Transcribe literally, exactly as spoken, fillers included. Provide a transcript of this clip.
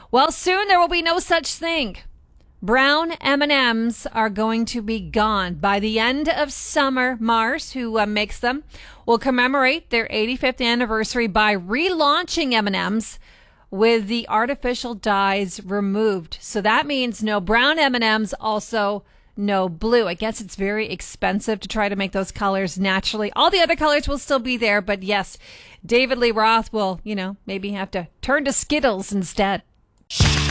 Well, soon there will be no such thing. Brown M and M's are going to be gone. By the end of summer, Mars, who uh, makes them, will commemorate their eighty-fifth anniversary by relaunching M and M's with the artificial dyes removed. So that means no brown M and M's, also no blue. I guess it's very expensive to try to make those colors naturally. All the other colors will still be there, but yes, David Lee Roth will, you know, maybe have to turn to Skittles instead.